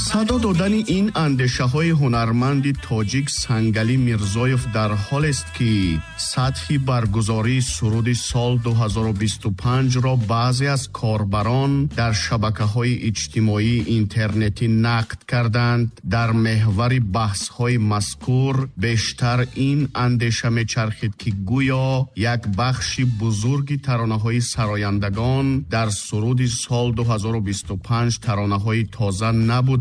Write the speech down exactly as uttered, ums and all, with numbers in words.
صدا دادن این اندیشه های هنرمند تاجیک سنگلی میرزایف در حال است که سطح برگزاری سرود سال دو هزار و بیست و پنج را بعضی از کاربران در شبکه های اجتماعی اینترنتی نقد کردند. در محور بحث های مذکور بیشتر این اندیشه می چرخید که گویا یک بخش بزرگی ترانه های سرایندگان در سرود سال دو هزار و بیست و پنج ترانه های تازه نبود